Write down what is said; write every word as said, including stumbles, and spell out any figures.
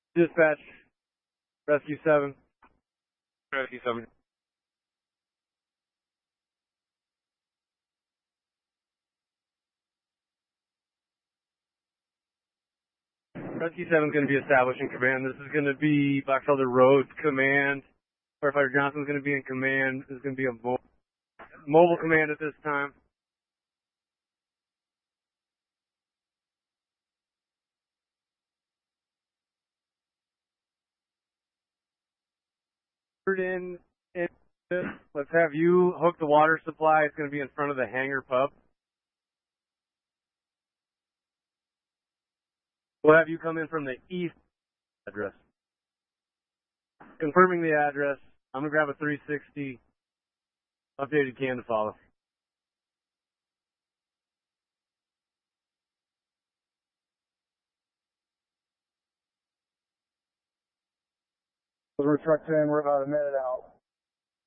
Dispatch, Rescue seven. Rescue seven. Rescue seven is going to be establishing command. This is going to be Boxelder Road Command. Firefighter Johnson is going to be in command. This is going to be a mo mobile command at this time. In, in this, let's have you hook the water supply. It's going to be in front of the hangar pub. We'll have you come in from the east address. Confirming the address. I'm going to grab a three sixty. Updated can to follow. We're trucked in. We're about a minute out.